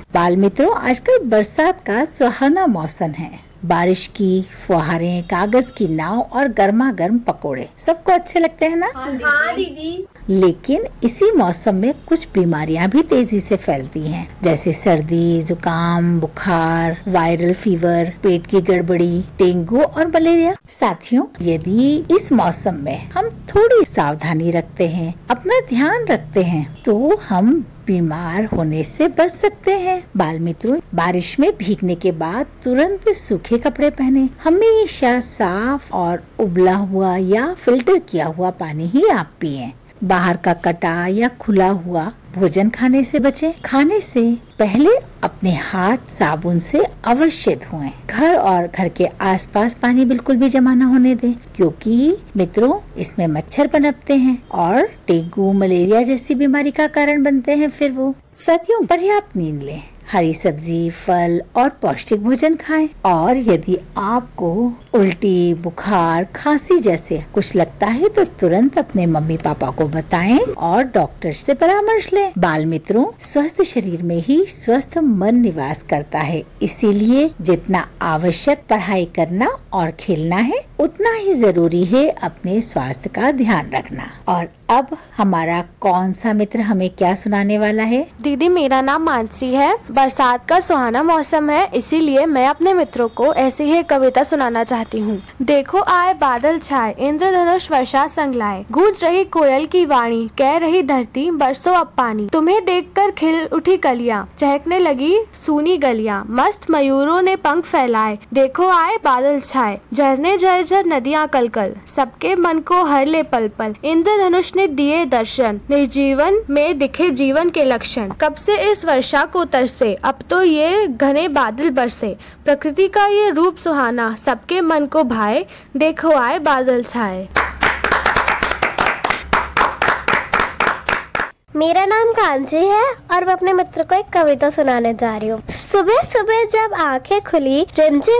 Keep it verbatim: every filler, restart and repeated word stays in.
बाल मित्रों, आजकल बरसात का सुहाना मौसम है। बारिश की फुहारें, कागज की नाव और गर्मा गर्म पकोड़े सबको अच्छे लगते हैं ना? हाँ दीदी। लेकिन इसी मौसम में कुछ बीमारियां भी तेजी से फैलती हैं, जैसे सर्दी, जुकाम, बुखार, वायरल फीवर, पेट की गड़बड़ी, डेंगू और मलेरिया। साथियों, यदि इस मौसम में हम थोड़ी सावधानी रखते हैं, अपना ध्यान रखते हैं, तो हम बीमार होने से बच सकते हैं। बाल मित्रों, बारिश में भीगने के बाद तुरंत सूखे कपड़े पहने। हमेशा साफ और उबला हुआ या फिल्टर किया हुआ पानी ही आप पिएं। बाहर का कटा या खुला हुआ भोजन खाने से बचें। खाने से पहले अपने हाथ साबुन से अवश्य धोएं। घर और घर के आसपास पानी बिल्कुल भी जमा न होने दें, क्योंकि मित्रों इसमें मच्छर पनपते हैं और डेंगू, मलेरिया जैसी बीमारी का कारण बनते हैं। फिर वो साथियों, पर्याप्त नींद लें, हरी सब्जी, फल और पौष्टिक भोजन खाएं। और यदि आपको उल्टी, बुखार, खांसी जैसे कुछ लगता है तो तुरंत अपने मम्मी पापा को बताएं और डॉक्टर से परामर्श लें। बाल मित्रों, स्वस्थ शरीर में ही स्वस्थ मन निवास करता है, इसीलिए जितना आवश्यक पढ़ाई करना और खेलना है, उतना ही जरूरी है अपने स्वास्थ्य का ध्यान रखना। और अब हमारा कौन सा मित्र हमें क्या सुनाने वाला है? दीदी, मेरा नाम मानसी है। बरसात का सुहाना मौसम है, इसीलिए मैं अपने मित्रों को ऐसी ही कविता सुनाना चाहती हूँ। देखो आए बादल छाए, इंद्रधनुष वर्षा संग लाए, गूंज रही कोयल की वाणी, कह रही धरती बरसो अब पानी। तुम्हें देखकर खिल उठी कलियां, चहकने लगी सूनी गलियां, मस्त मयूरों ने पंख फैलाए। देखो आए बादल छाए, झरने झरझर नदियां कलकल, सबके मन को हर ले पल पल। इंद्रधनुष ने दिए दर्शन, निर्जीवन में दिखे जीवन के लक्षण। कब से इस वर्षा को तरसे, अब तो ये घने बादल बरसे। प्रकृति का ये रूप सुहाना, सबके मन को भाए, देखो आए बादल छाए। मेरा नाम कांची है और मैं अपने मित्र को एक कविता सुनाने जा रही हूँ। सुबह सुबह जब आंखें खुली, रिमझिम